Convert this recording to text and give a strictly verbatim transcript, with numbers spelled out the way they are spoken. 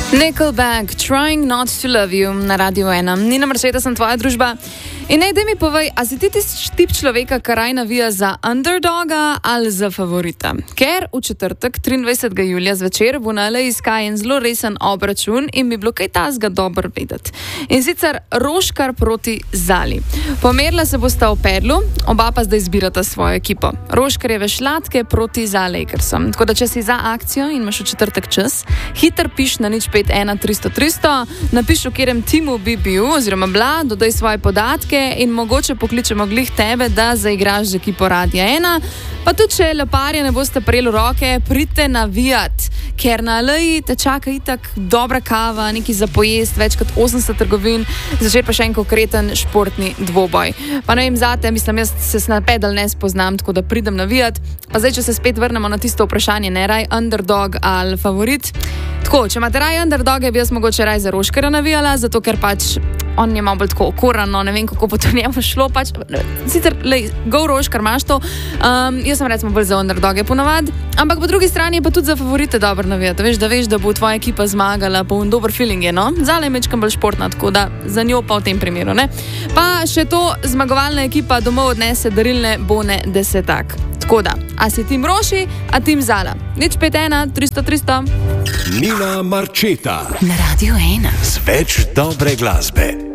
Nickelback, Trying Not to Love You na Radio ena. Nina Marčeta, sem tvoja družba. In naj da mi povej, a si ti tisti tip človeka, ki raj navija za underdoga ali za favorita? Ker v četrtek, triindvajsetega julija zvečer, bo na L A izkajen zelo resen obračun in bi bilo kaj tazga dobro vedeti. In sicer Roškar proti Zali. Pomerila se bosta v pedlu, oba pa zdaj izbirata svojo ekipo. Roškarjeve šlatke proti Zalakersom. Tako da, če si za akcijo in imaš v četrtek čas, hiter piš na nič pet ena tristo tristo, napiš, v katerem timu bi bil oziroma bila, dodaj svoje podatke in mogoče pokličemo glih tebe, da zaigraš z ekipo Radia ena. Pa tudi, če leparja ne boste prejeli v roke, pridite navijat, ker na L A te čaka itak dobra kava, neki za pojest, več kot osemdeset trgovin, začer pa še en konkreten športni dvoboj. Pa ne vem zate, mislim, jaz se na pedal ne spoznam, tako da pridem navijat. Pa zdaj, če se spet vrnemo na tisto vprašanje, ne raj underdog ali favorit. Tako, če imate raj underdoge, bi jaz mogoče raj za Roškarja navijala, zato ker pač on je malo bolj tako okorano, ne vem, kako bo to njemu šlo, pač, sicer, lej, go Roškar, imaš to, um, jaz sem recimo bolj za underdoge ponovad, ampak po drugi strani je pa tudi za favorite dobro navijati, veš, da veš, da bo tvoja ekipa zmagala, pa un dober feeling je, no, Zala je mečkam bolj športna, tako da za njo pa v tem primeru, ne, pa še to, zmagovalna ekipa domov odnese darilne bone desetak. Tako da, a si tim Roši, a tim Zala. nič pet ena tristo tristo. Nina Marčeta na Radio ena. Z več dobre glasbe.